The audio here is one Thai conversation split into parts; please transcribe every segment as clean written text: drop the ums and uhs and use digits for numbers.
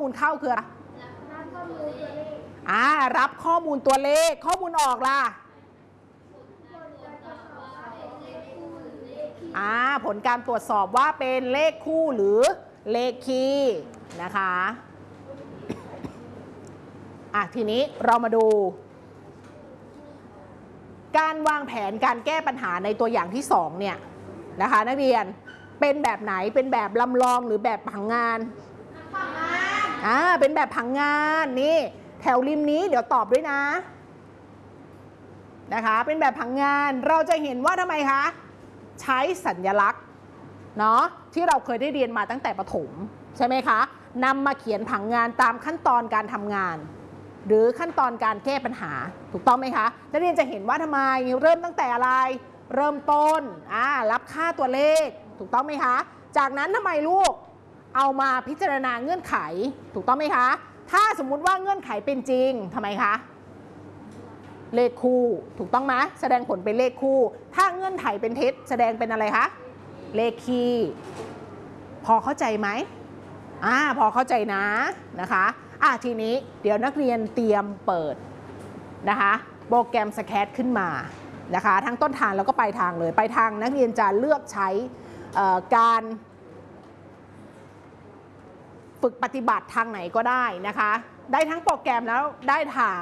ลเข้าคืออะไรรับข้อมูลตัวเลขข้อมูลออกล่ะผลการตรวจสอบว่าเป็นเลขคู่หรือเลขคีย์นะคะทีนี้เรามาดูการวางแผนการแก้ปัญหาในตัวอย่างที่2เนี่ยนะคะนักเรียนเป็นแบบไหนเป็นแบบลำลองหรือแบบผังงานเป็นแบบผังงานนี่แถวริมนี้เดี๋ยวตอบด้วยนะคะเป็นแบบผังงานเราจะเห็นว่าทำไมคะใช้สัญลักษณ์เนาะที่เราเคยได้เรียนมาตั้งแต่ประถมใช่ไหมคะนำมาเขียนผังงานตามขั้นตอนการทำงานหรือขั้นตอนการแก้ปัญหาถูกต้องไหมคะนักเรียนจะเห็นว่าทำไมเริ่มตั้งแต่อะไรเริ่มต้นรับค่าตัวเลขถูกต้องไหมคะจากนั้นทำไมลูกเอามาพิจารณาเงื่อนไขถูกต้องไหมคะถ้าสมมุติว่าเงื่อนไขเป็นจริงทำไมคะเลขคู่ถูกต้องไหมแสดงผลเป็นเลขคู่ถ้าเงื่อนไขเป็นเท็จแสดงเป็นอะไรคะเลขคีย์พอเข้าใจไหมพอเข้าใจนะคะทีนี้เดี๋ยวนักเรียนเตรียมเปิดนะคะโปรแกรมสแคทขึ้นมานะคะทั้งต้นทางแล้วก็ปลายทางเลยปลายทางนักเรียนจะเลือกใช้การฝึกปฏิบัติทางไหนก็ได้นะคะได้ทั้งโปรแกรมแล้วได้ทาง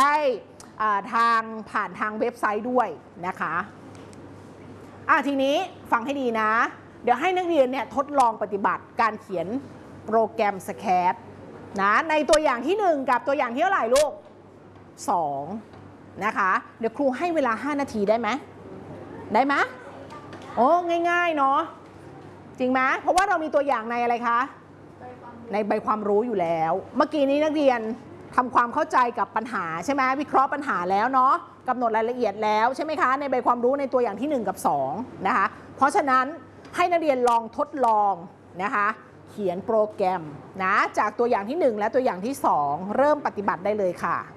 ผ่านทางเว็บไซต์ด้วยนะคะทีนี้ฟังให้ดีนะเดี๋ยวให้นักเรียนเนี่ยทดลองปฏิบัติการเขียนโปรแกรมสแคทนะในตัวอย่างที่1กับตัวอย่างที่เท่าไหร่ลูก2นะคะเดี๋ยวครูให้เวลา5นาทีได้ไหมโอ้ง่ายๆเนาะจริงไหมเพราะว่าเรามีตัวอย่างในอะไรคะในใบความรู้อยู่แล้วเมื่อกี้นี้นักเรียนทำความเข้าใจกับปัญหาใช่ไหมวิเคราะห์ปัญหาแล้วเนาะกำหนดรายละเอียดแล้วใช่ไหมคะในใบความรู้ในตัวอย่างที่1กับ2นะคะเพราะฉะนั้นให้นักเรียนลองทดลองนะคะเขียนโปรแกรมนะจากตัวอย่างที่1และตัวอย่างที่2เริ่มปฏิบัติได้เลยค่ะ